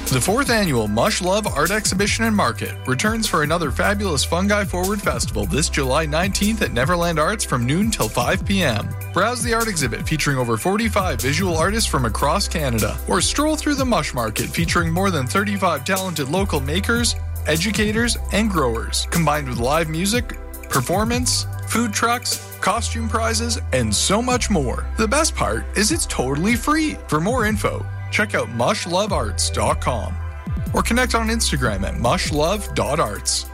The 4th annual Mush Love Art Exhibition and Market returns for another fabulous Fungi Forward Festival this July 19th at Neverland Arts from noon till 5 p.m. Browse the art exhibit featuring over 45 visual artists from across Canada, or stroll through the Mush Market featuring more than 35 talented local makers, educators, and growers, combined with live music, performance, food trucks, costume prizes, and so much more. The best part is it's totally free. For more info, check out mushlovearts.com or connect on Instagram at mushlove.arts.